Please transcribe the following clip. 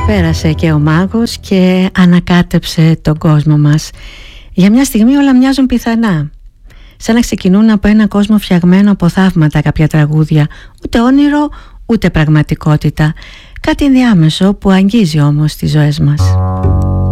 Πέρασε και ο μάγος και ανακάτεψε τον κόσμο μας. Για μια στιγμή όλα μοιάζουν πιθανά. Σαν να ξεκινούν από ένα κόσμο φτιαγμένο από θαύματα κάποια τραγούδια. Ούτε όνειρο, ούτε πραγματικότητα. Κάτι ενδιάμεσο που αγγίζει όμως τις ζωές μας.